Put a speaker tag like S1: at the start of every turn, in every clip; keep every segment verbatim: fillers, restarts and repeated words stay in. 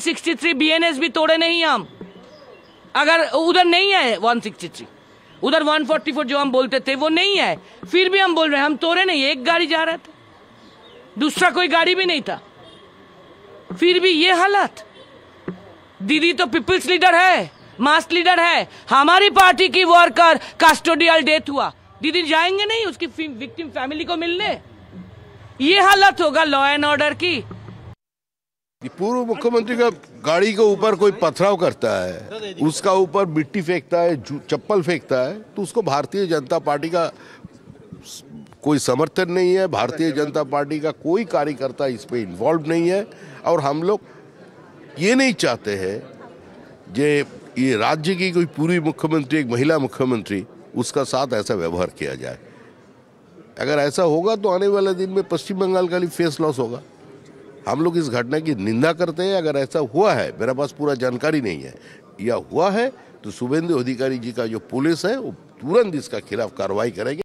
S1: Sixty three BNS भी तोड़े नहीं हम। अगर उधर नहीं है वन सिक्सटी थ्री, उधर वन फोर्टी फोर जो हम बोलते थे वो नहीं है, फिर भी हम बोल रहे हैं हम तोड़े नहीं। एक गाड़ी जा रहा था, दूसरा कोई गाड़ी भी नहीं था, फिर भी ये हालत। दीदी तो पीपल्स लीडर है, मास लीडर है। हमारी पार्टी की वर्कर कस्टोडियल डेथ हुआ, दीदी जाएंगे नहीं उसकी विक्टिम फैमिली को मिलने? ये हालत होगा लॉ एंड ऑर्डर की।
S2: पूर्व मुख्यमंत्री का गाड़ी के ऊपर कोई पथराव करता है, उसका ऊपर मिट्टी फेंकता है, चप्पल फेंकता है, तो उसको भारतीय जनता पार्टी का कोई समर्थन नहीं है। भारतीय जनता पार्टी का कोई कार्यकर्ता इसमें इन्वॉल्व नहीं है। और हम लोग ये नहीं चाहते हैं जे ये राज्य की कोई पूर्व मुख्यमंत्री, एक महिला मुख्यमंत्री, उसका साथ ऐसा व्यवहार किया जाए। अगर ऐसा होगा तो आने वाले दिन में पश्चिम बंगाल का भी फेस लॉस होगा। हम लोग इस घटना की निंदा करते हैं। अगर ऐसा हुआ है, मेरे पास पूरा जानकारी नहीं है, या हुआ है तो शुभेंदु अधिकारी जी का जो पुलिस है वो तुरंत इसका खिलाफ कार्रवाई करेगी।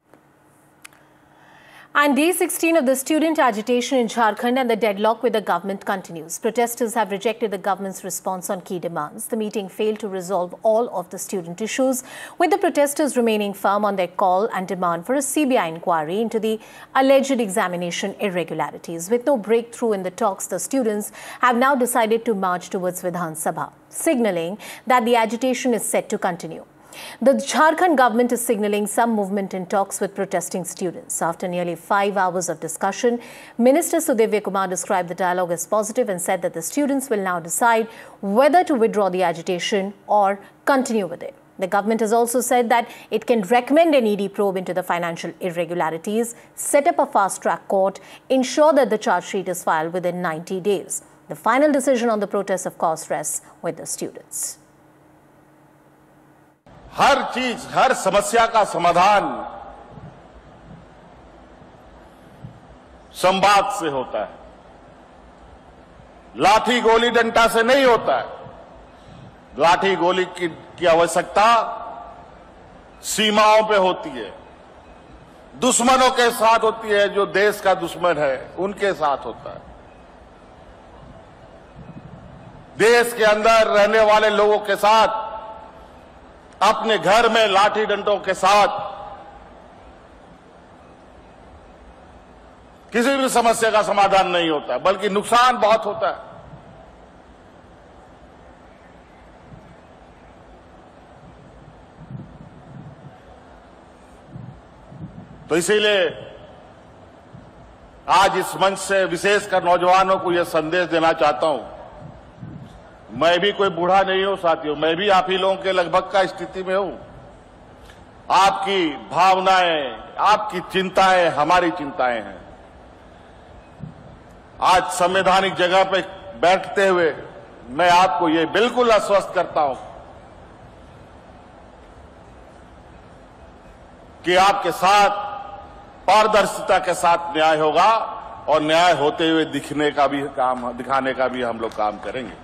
S3: And day sixteen of the student agitation in Jharkhand and the deadlock with the government continues. Protesters have rejected the government's response on key demands. The meeting failed to resolve all of the student issues, with the protesters remaining firm on their call and demand for a C B I inquiry into the alleged examination irregularities. With no breakthrough in the talks, the students have now decided to march towards Vidhan Sabha, signaling that the agitation is set to continue. The Jharkhand government is signaling some movement in talks with protesting students. After nearly five hours of discussion, Minister Sudhir Kumar described the dialogue as positive and said that the students will now decide whether to withdraw the agitation or continue with it. The government has also said that it can recommend an E D probe into the financial irregularities, set up a fast-track court, ensure that the charge sheet is filed within ninety days. The final decision on the protests, of course, rests with the students.
S4: हर चीज, हर समस्या का समाधान संवाद से होता है, लाठी गोली डंडा से नहीं होता है। लाठी गोली की, की आवश्यकता सीमाओं पे होती है, दुश्मनों के साथ होती है। जो देश का दुश्मन है उनके साथ होता है। देश के अंदर रहने वाले लोगों के साथ, अपने घर में लाठी डंडों के साथ किसी भी समस्या का समाधान नहीं होता, बल्कि नुकसान बहुत होता है। तो इसीलिए आज इस मंच से विशेषकर नौजवानों को यह संदेश देना चाहता हूं। मैं भी कोई बूढ़ा नहीं हूं साथियों, मैं भी आप ही लोगों के लगभग का स्थिति में हूं। आपकी भावनाएं, आपकी चिंताएं हमारी चिंताएं हैं। आज संवैधानिक जगह पर बैठते हुए मैं आपको ये बिल्कुल आश्वस्त करता हूं कि आपके साथ पारदर्शिता के साथ न्याय होगा, और न्याय होते हुए दिखने का भी काम, दिखाने का भी हम लोग काम करेंगे।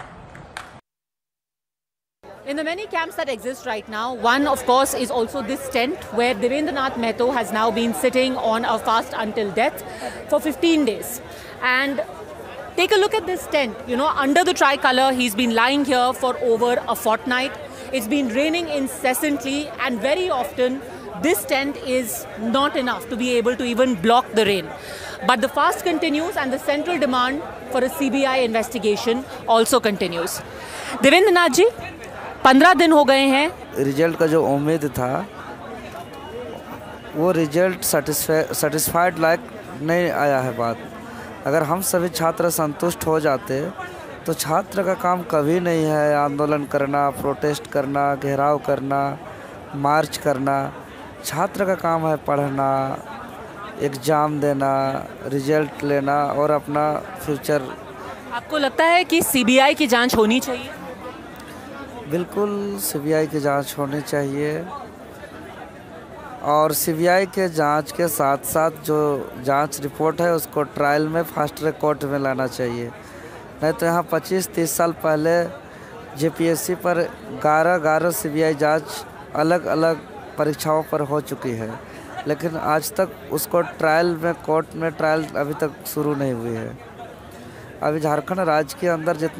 S5: In the many camps that exist right now, one of course is also this tent where Devendranath Mehto has now been sitting on a fast until death for fifteen days. And take a look at this tent, you know, under the tricolour. He's been lying here for over a fortnight. It's been raining incessantly, and very often this tent is not enough to be able to even block the rain. But the fast continues, and the central demand for a C B I investigation also continues. Devendranath ji, पंद्रह दिन हो गए हैं।
S6: Result का जो उम्मीद था वो रिजल्ट सेटिस्फाइड लायक नहीं आया है। बात अगर हम सभी छात्र संतुष्ट हो जाते तो छात्र का काम कभी नहीं है आंदोलन करना, प्रोटेस्ट करना, घेराव करना, मार्च करना। छात्र का काम है पढ़ना, एग्ज़ाम देना, रिजल्ट लेना और अपना फ्यूचर।
S5: आपको लगता है कि सीबीआई की जांच होनी चाहिए?
S6: बिल्कुल सीबीआई की जांच होनी चाहिए, और सीबीआई के जांच के साथ साथ जो जांच रिपोर्ट है उसको ट्रायल में फास्ट ट्रैक कोर्ट में लाना चाहिए। नहीं तो यहाँ पच्चीस तीस साल पहले जेपीएससी पर ग्यारह ग्यारह सीबीआई जांच अलग अलग परीक्षाओं पर हो चुकी है, लेकिन आज तक उसको ट्रायल में कोर्ट में ट्रायल अभी तक शुरू नहीं हुई है। अभी झारखंड राज्य के अंदर जितने